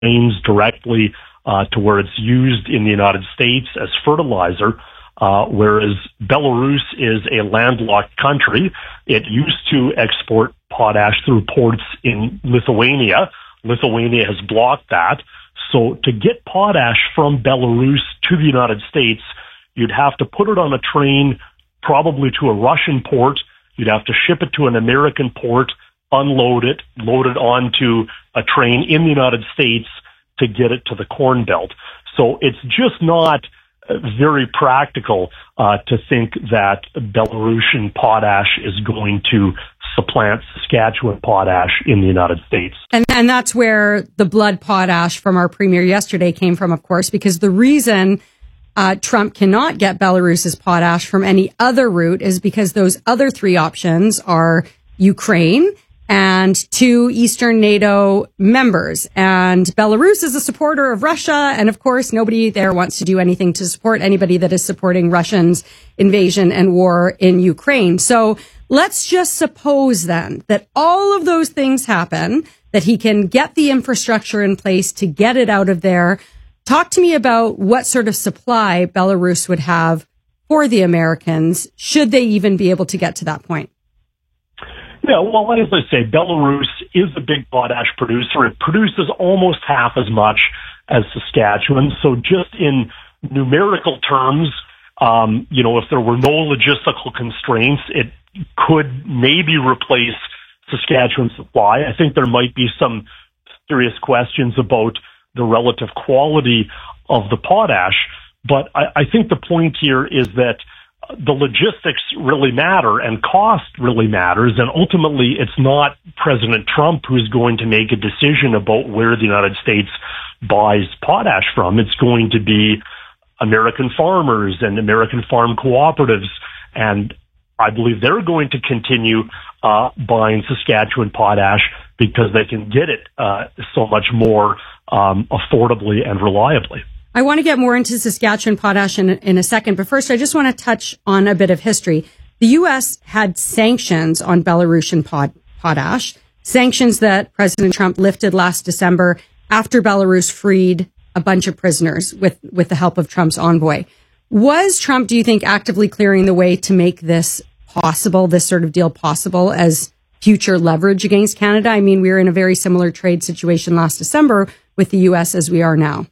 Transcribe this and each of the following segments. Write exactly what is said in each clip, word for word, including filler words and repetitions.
trains directly uh, to where it's used in the United States as fertilizer. Uh, whereas Belarus is a landlocked country. It used to export potash through ports in Lithuania. Lithuania has blocked that. So to get potash from Belarus to the United States, you'd have to put it on a train, probably to a Russian port. You'd have to ship it to an American port, unload it, load it onto a train in the United States to get it to the Corn Belt. So it's just not very practical uh, to think that Belarusian potash is going to supplant Saskatchewan potash in the United States. And, and that's where the blood potash from our premier yesterday came from, of course, because the reason uh, Trump cannot get Belarus's potash from any other route is because those other three options are Ukraine and two Eastern NATO members. And Belarus is a supporter of Russia. And of course, nobody there wants to do anything to support anybody that is supporting Russia's invasion and war in Ukraine. So let's just suppose then that all of those things happen, that he can get the infrastructure in place to get it out of there. Talk to me about what sort of supply Belarus would have for the Americans, should they even be able to get to that point. Yeah, well, as I say, Belarus is a big potash producer. It produces almost half as much as Saskatchewan. So just in numerical terms, um, you know, if there were no logistical constraints, it could maybe replace Saskatchewan's supply. I think there might be some serious questions about the relative quality of the potash. But I, I think the point here is that the logistics really matter and cost really matters. And ultimately, it's not President Trump who's going to make a decision about where the United States buys potash from. It's going to be American farmers and American farm cooperatives. And I believe they're going to continue uh, buying Saskatchewan potash because they can get it uh, so much more um, affordably and reliably. I want to get more into Saskatchewan potash in, in a second, but first I just want to touch on a bit of history. The U S had sanctions on Belarusian pot, potash, sanctions that President Trump lifted last December after Belarus freed a bunch of prisoners with, with the help of Trump's envoy. Was Trump, do you think, actively clearing the way to make this possible, this sort of deal possible as future leverage against Canada? I mean, we were in a very similar trade situation last December with the U S as we are now.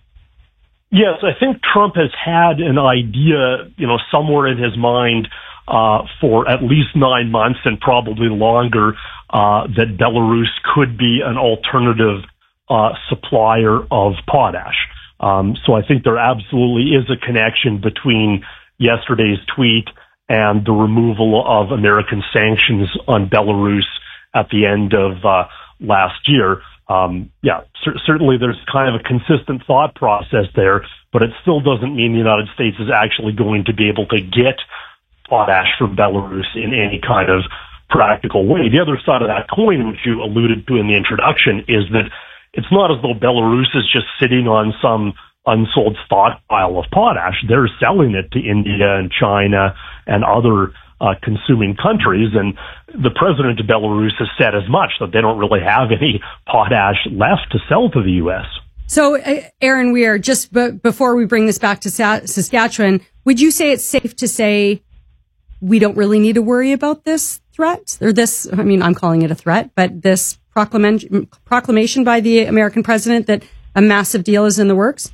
Yes, I think Trump has had an idea, you know, somewhere in his mind uh, for at least nine months and probably longer uh, that Belarus could be an alternative uh, supplier of potash. Um, so I think there absolutely is a connection between yesterday's tweet and the removal of American sanctions on Belarus at the end of uh, last year. Um, yeah, cer- certainly there's kind of a consistent thought process there, but it still doesn't mean the United States is actually going to be able to get potash from Belarus in any kind of practical way. The other side of that coin, which you alluded to in the introduction, is that it's not as though Belarus is just sitting on some unsold stockpile of potash. They're selling it to India and China and other Uh, consuming countries, and the president of Belarus has said as much, that they don't really have any potash left to sell to the U S. So, uh, Aaron Weir, just b- before we bring this back to Sa- Saskatchewan, would you say it's safe to say we don't really need to worry about this threat? Or this, I mean, I'm calling it a threat, but this proclamation, proclamation by the American president that a massive deal is in the works?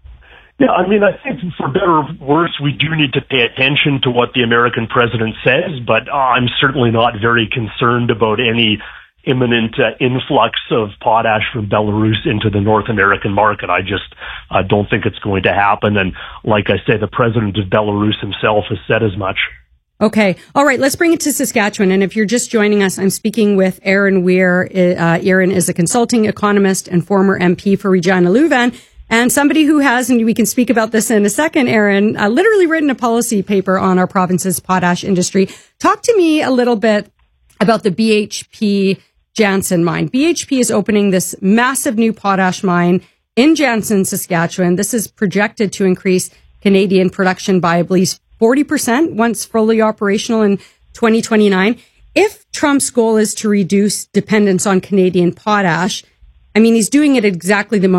Yeah, I mean, I think for better or worse, we do need to pay attention to what the American president says, but uh, I'm certainly not very concerned about any imminent uh, influx of potash from Belarus into the North American market. I just uh, don't think it's going to happen. And like I say, the president of Belarus himself has said as much. Okay. All right. Let's bring it to Saskatchewan. And if you're just joining us, I'm speaking with Aaron Weir. Uh, Aaron is a consulting economist and former M P for Regina Leuven. And somebody who has, and we can speak about this in a second, Aaron, uh, literally written a policy paper on our province's potash industry. Talk to me a little bit about the B H P Jansen mine. B H P is opening this massive new potash mine in Jansen, Saskatchewan. This is projected to increase Canadian production by, I believe, forty percent once fully operational in twenty twenty-nine. If Trump's goal is to reduce dependence on Canadian potash, I mean, he's doing it exactly the